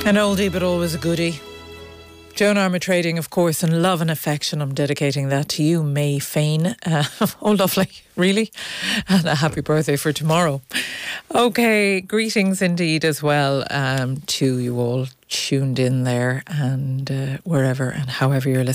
An oldie but always a goodie. Joan Armatrading, of course, and Love and Affection. I'm dedicating that to you, May Fain. Oh, lovely, really? And a happy birthday for tomorrow. Okay, greetings indeed as well to you all tuned in there and wherever and however you're listening.